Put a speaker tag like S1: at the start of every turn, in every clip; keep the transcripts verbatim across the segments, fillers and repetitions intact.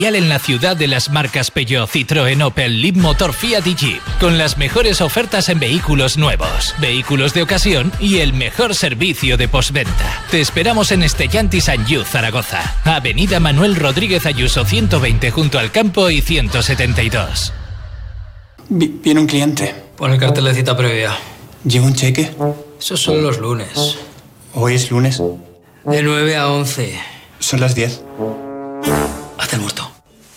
S1: En la ciudad de las marcas Peugeot, Citroën, Opel, Leapmotor, Fiat y Jeep, con las mejores ofertas en vehículos nuevos, vehículos de ocasión y el mejor servicio de postventa. Te esperamos en Stellantis Anjou, Zaragoza, Avenida Manuel Rodríguez Ayuso ciento veinte junto al campo y ciento setenta y dos.
S2: Viene un cliente.
S3: Pon el cartel de cita previa.
S2: ¿Lleva un cheque?
S3: Esos son los lunes.
S2: ¿Hoy es lunes?
S3: De nueve a once.
S2: Son las diez.
S3: Hazte el muerto.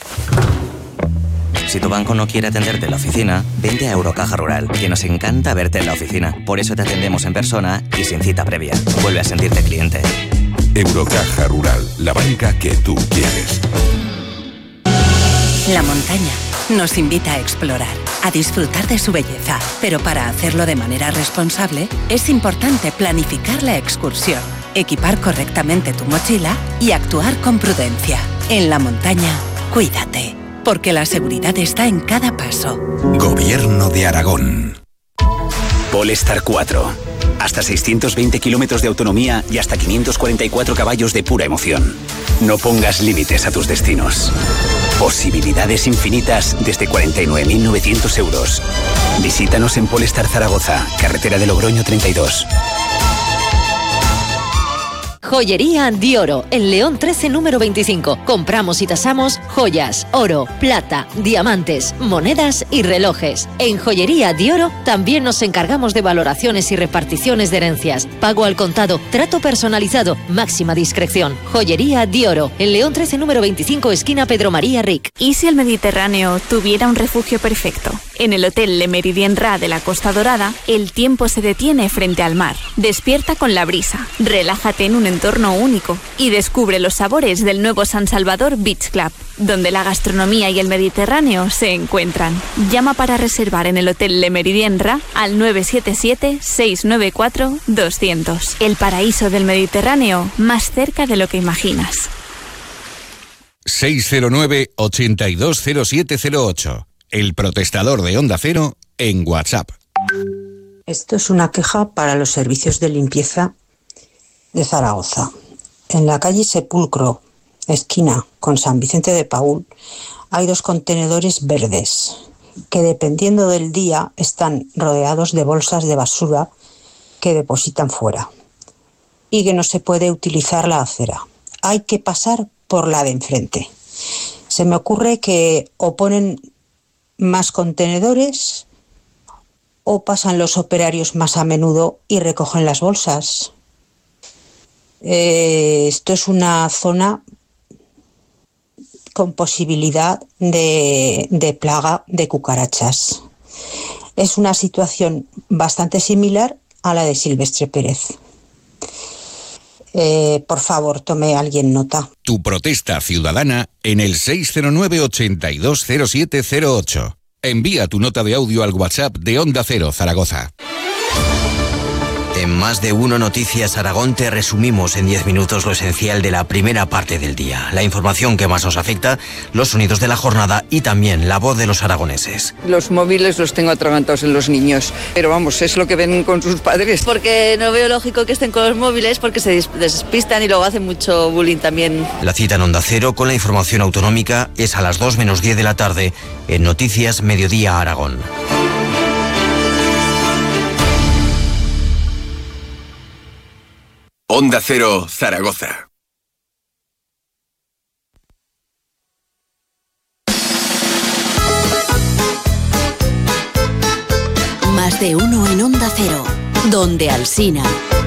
S4: Si tu banco no quiere atenderte en la oficina, vente a Eurocaja Rural, que nos encanta verte en la oficina. Por eso te atendemos en persona y sin cita previa. Vuelve a sentirte cliente.
S5: Eurocaja Rural, la banca que tú quieres.
S6: La montaña nos invita a explorar, a disfrutar de su belleza, pero para hacerlo de manera responsable es importante planificar la excursión, equipar correctamente tu mochila y actuar con prudencia. En la montaña, cuídate, porque la seguridad está en cada paso.
S5: Gobierno de Aragón.
S7: Polestar cuatro. Hasta seiscientos veinte kilómetros de autonomía y hasta quinientos cuarenta y cuatro caballos de pura emoción. No pongas límites a tus destinos. Posibilidades infinitas desde cuarenta y nueve mil novecientos euros. Visítanos en Polestar Zaragoza, carretera de Logroño treinta y dos.
S8: Joyería Dioro, en León trece número veinticinco. Compramos y tasamos joyas, oro, plata, diamantes, monedas y relojes. En Joyería Dioro también nos encargamos de valoraciones y reparticiones de herencias. Pago al contado, trato personalizado, máxima discreción. Joyería Dioro, en León trece número veinticinco, esquina Pedro María Ric.
S9: ¿Y si el Mediterráneo tuviera un refugio perfecto? En el Hotel Le Méridien Ra de la Costa Dorada, el tiempo se detiene frente al mar. Despierta con la brisa, relájate en un entorno único y descubre los sabores del nuevo San Salvador Beach Club, donde la gastronomía y el Mediterráneo se encuentran. Llama para reservar en el Hotel Le Méridien Ra al nueve siete siete, seis nueve cuatro, dos cero cero. El paraíso del Mediterráneo, más cerca de lo que imaginas.
S5: seis cero nueve, ochenta y dos cero siete cero ocho. El protestador de Onda Cero en WhatsApp.
S10: Esto es una queja para los servicios de limpieza de Zaragoza. En la calle Sepulcro, esquina con San Vicente de Paúl, hay dos contenedores verdes que, dependiendo del día, están rodeados de bolsas de basura que depositan fuera y que no se puede utilizar la acera. Hay que pasar por la de enfrente. Se me ocurre que o ponen más contenedores o pasan los operarios más a menudo y recogen las bolsas. Eh, esto es una zona con posibilidad de, de plaga de cucarachas. Es una situación bastante similar a la de Silvestre Pérez. Eh, por favor, tome alguien nota.
S5: Tu protesta ciudadana en el seis cero nueve, ochenta y dos cero siete cero ocho. Envía tu nota de audio al WhatsApp de Onda Cero Zaragoza.
S4: En Más de Uno Noticias Aragón te resumimos en diez minutos lo esencial de la primera parte del día. La información que más nos afecta, los sonidos de la jornada y también la voz de los aragoneses.
S11: Los móviles los tengo atragantados en los niños, pero vamos, es lo que ven con sus padres.
S12: Porque no veo lógico que estén con los móviles porque se despistan y luego hacen mucho bullying también.
S4: La cita en Onda Cero con la información autonómica es a las dos menos diez de la tarde en Noticias Mediodía Aragón.
S5: Onda Cero Zaragoza.
S6: Más de uno en Onda Cero, donde Alsina.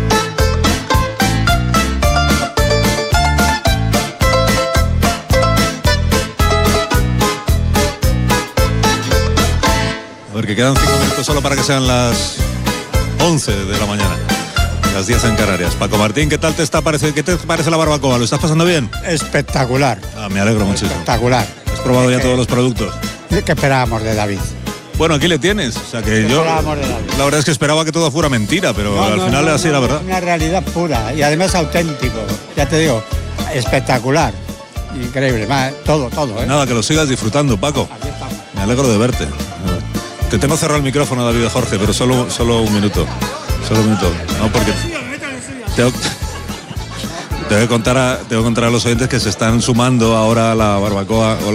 S13: A ver, que quedan cinco minutos solo para que sean las once de la mañana. Las diez en Canarias. Paco Martín, ¿qué tal te está parece, qué te parece la barbacoa? ¿Lo estás pasando bien?
S14: Espectacular.
S13: Ah, me alegro muchísimo.
S14: Espectacular.
S13: ¿Has probado ya
S14: que,
S13: todos los productos?
S14: ¿Qué esperábamos de David?
S13: Bueno, aquí le tienes. O sea que yo.
S14: Esperábamos de David.
S13: La verdad es que esperaba que todo fuera mentira, pero
S14: no,
S13: al
S14: no,
S13: final
S14: no,
S13: así
S14: no,
S13: la verdad.
S14: Una realidad pura y además auténtico. Ya te digo, espectacular. Increíble. Todo, todo, ¿eh?
S13: Nada, que lo sigas disfrutando, Paco.
S14: Aquí estamos.
S13: Me alegro de verte. Te tengo cerrado el micrófono, David de Jorge, pero solo, solo un minuto. Solo un minuto. No, porque. Tengo, tengo, que contar a, tengo que contar a los oyentes que se están sumando ahora a la barbacoa.